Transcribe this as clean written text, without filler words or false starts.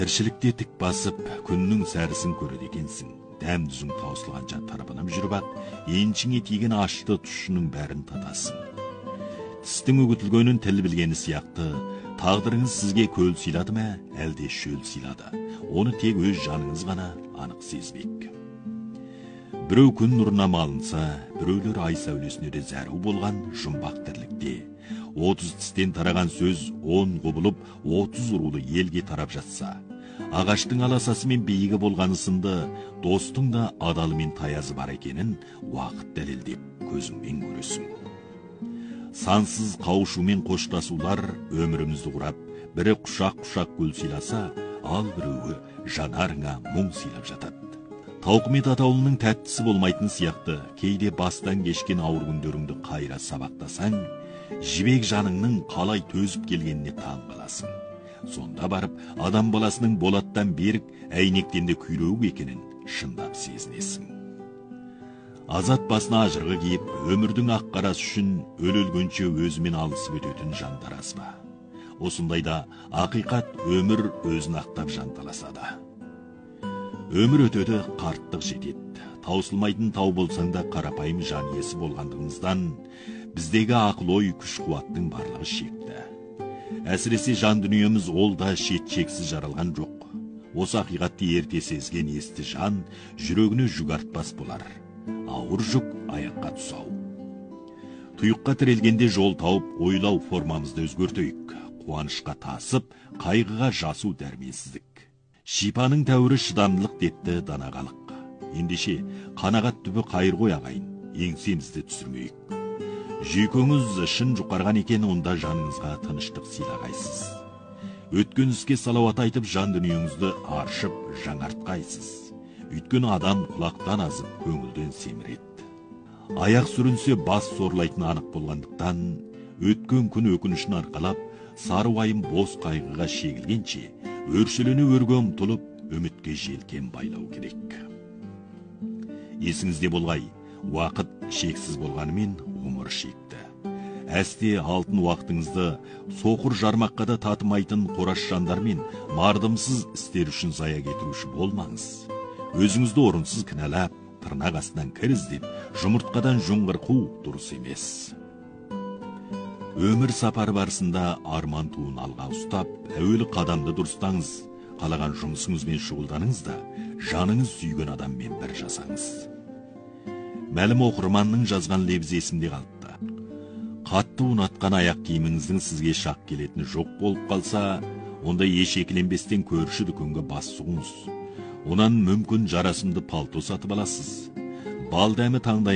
Тіршілікте тік басып, күннің сәрісін көреді екенсің. Дәм дүзің таусылғанша тарапынып жүріп ақ, еншіңе тиген ашты тұшының бәрін татасың. Тістің үгітілгенін тіл білгені сияқты, тағдырыңыз сізге көл сыйлады ма, әлде шөл сыйлады. Оны тек өз жаныңыз ғана анық сезбек. Біреу күн нұрына малынса, біреулер ай сәулесіне де зәру болған жұмбақ тірлікте. 30 тістен тараған сөз 10 құбылып, 30 рулы елге тарап жатса, ағаштың аласасы мен биігі болғаны сынды, достың да адалы мен таязы бар екенін уақыт дәлелдеп көзіңмен көресің. Сансыз қауышумен қоштасулар өмірімізді құрап, бірі құшақ-құшақ гүл сыйласа, ал біреуі жанарыңа мұң сыйлап жатады. Тауқымет атаулының тәттісі болмайтын сияқты, кейде бастан кешкен ауыр күндеріңді қайра сабақтасаң, жібек жаныңның қалай төзіп келгеніне таң қаласың. Сонда барып, адам баласының болаттан берік, әйнектен де күйреуік екенін шындап сезінесің. Азат басына ажырғы киіп, өмірдің ақ қарасы үшін өлгенше өзімен алысып өтетін жандар аз ба. Осындайда ақиқат өмір өзін ақтап жанталасады. Өмір өтеді, қарттық жетеді. Таусылмайтын тау болсаң да қарапайым жан иесі болғандығымыздан, біздегі ақыл ой күш қуаттың барлығы шекті. Әсіресе жан дүниеміз ол да шет-шексіз жаралған жоқ. Осы ақиқатты ерте сезген есті жан жүрегіне жүк артпас болар. Ауыр жүк аяққа тұсау. Тұйыққа тірелгенде жол тауып, ойлау формамызды өзгертейік. Қуанышқа тасып, қайғыға жасу дәрменсіздік. Шипаның тәуірі шыдамдылық депті данағалық. Ендеше қанағат түбі қайыр ғой ағайын, еңсемізді түсірмейік. Жүйкеңіз шын жұқарған екен, онда жаныңызға тыныштық сыйлағайсыз. Өткен іске салауат айтып, жан дүниеңізді аршып жаңартқайсыз. Өйткені адам құлақтан азып, көңілден семіреді. Аяқ сүрінсе бас сорлайтын анық болғандықтан, өткен күн өкінішін арқалап, сары уайым бос қайғыға шегілгенше, өршелене өрге ұмтылып, үмітке желкен байлау керек. Есіңізде болғай, уақыт шексіз болғанымен ғұмыр шекті. Әсте алтын уақытыңызды соқыр жармаққа да татымайтын қораш жандармен мардымсыз істер үшін зая кетіруші болмаңыз. Өзіңізді орынсыз кінәлап, тырнақ астынан кір іздеп, жұмыртқадан жүңғыр қу дұрыс емес. Өмір сапары барысында арман туын алға ұстап, әуелі қадамды дұрыстаңыз, қалаған жұмысыңызбен шұғылданыңыз да, жаныңыз сүйген адаммен бір жасаңыз. Мәлім оқырманның жазған лебізі есімде қалыпты. Қатты ұнатқан аяқ киіміңіздің сізге шақ келетіні жоқ болып қалса, онда еш екіленбестен көрші дүкенге бас сұғыңыз. Онан мүмкін жарасымды палто сатып аласыз. Бал дәмі таңдай